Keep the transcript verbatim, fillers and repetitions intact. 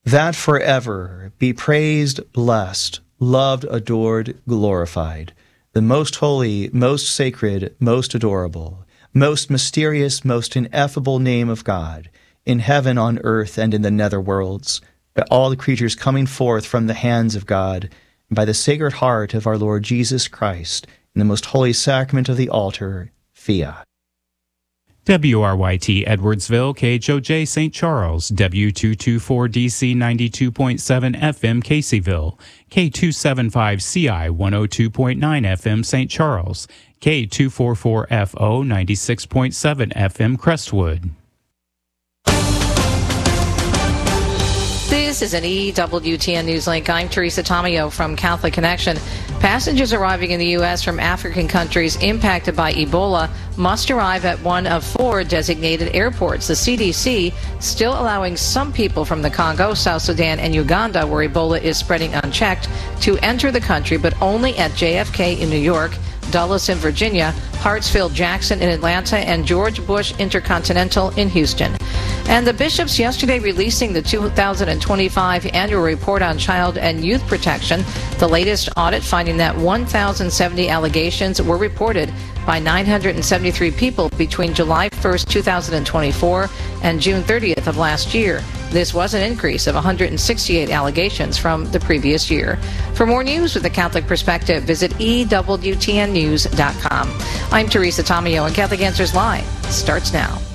that forever be praised, blessed, loved, adored, glorified, the most holy, most sacred, most adorable, most mysterious, most ineffable name of God, in heaven, on earth, and in the nether worlds, by all the creatures coming forth from the hands of God, and by the Sacred Heart of our Lord Jesus Christ, in the most holy sacrament of the altar, fiat. W R Y T Edwardsville, K H O J Saint Charles, W two twenty-four D C ninety-two point seven F M Caseyville, K two seventy-five C I one oh two point nine F M Saint Charles, K two forty-four F O ninety-six point seven F M Crestwood. This is an E W T N Newslink. I'm Teresa Tomeo from Catholic Connection. Passengers arriving in the U S from African countries impacted by Ebola must arrive at one of four designated airports. The C D C still allowing some people from the Congo, South Sudan, and Uganda, where Ebola is spreading unchecked, to enter the country, but only at J F K in New York, Dulles in Virginia, Hartsfield-Jackson in Atlanta, and George Bush Intercontinental in Houston. And the bishops yesterday releasing the two thousand twenty-five annual report on child and youth protection, the latest audit finding that one thousand seventy allegations were reported by nine hundred seventy-three people between July first, two thousand twenty-four and June thirtieth of last year. This was an increase of one hundred sixty-eight allegations from the previous year. For more news with the Catholic Perspective, visit E W T N news dot com. I'm Teresa Tomeo, and Catholic Answers Live starts now.